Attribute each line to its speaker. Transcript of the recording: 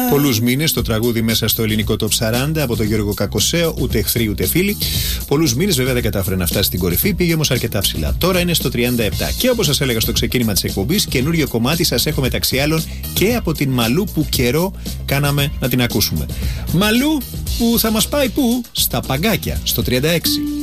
Speaker 1: Πολλούς μήνες το τραγούδι μέσα στο ελληνικό top 40 από τον Γιώργο Κακοσέο, ούτε εχθροί ούτε φίλοι. Πολλούς μήνες βέβαια δεν κατάφερε να φτάσει στην κορυφή, πήγε όμως αρκετά ψηλά. Τώρα είναι στο 37. Και όπως σας έλεγα στο ξεκίνημα της εκπομπής, καινούριο κομμάτι σας έχω μεταξύ άλλων και από την Μαλού που καιρό κάναμε να την ακούσουμε. Μαλού που θα μας πάει πού? Στα παγκάκια, στο 36.